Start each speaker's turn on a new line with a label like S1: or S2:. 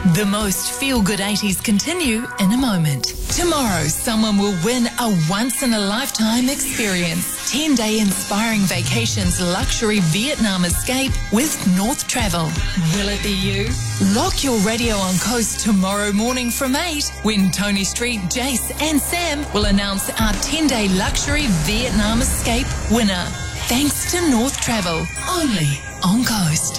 S1: The most feel-good 80s continue in a moment. Tomorrow, someone will win a once-in-a-lifetime experience. 10-day inspiring vacations luxury Vietnam escape with North Travel. Will it be you? Lock your radio on Coast tomorrow morning from 8 when Tony Street, Jace and Sam will announce our 10-day luxury Vietnam escape winner. Thanks to North Travel, only on Coast.